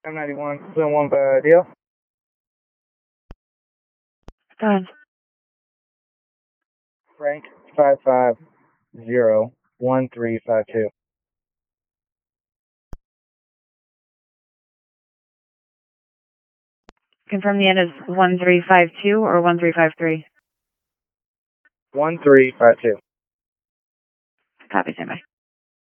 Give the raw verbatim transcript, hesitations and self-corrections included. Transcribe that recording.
M ninety-one, zone one by deal. Go ahead. Frank, five five zero one three five two. Confirm the end is one three five two or one three five three? one three five two. Copy, standby.